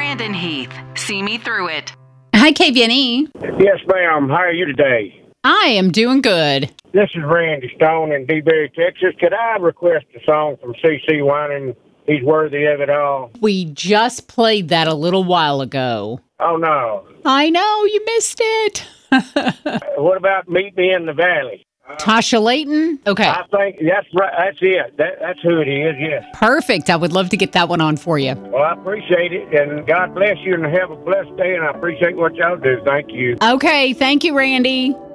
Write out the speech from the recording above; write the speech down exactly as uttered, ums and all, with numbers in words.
Brandon Heath. See me through it. Hi, K V N E. Yes, ma'am. How are you today? I am doing good. This is Randy Stone in DeBerry, Texas. Could I request a song from C C Winans? He's worthy of it all. We just played that a little while ago. Oh, no. I know, you missed it. What about Meet Me in the Valley? Tasha Layton? Okay. I think that's right. That's it. That, that's who it is, yes. Perfect. I would love to get that one on for you. Well, I appreciate it, and God bless you, and have a blessed day, and I appreciate what y'all do. Thank you. Okay. Thank you, Randy.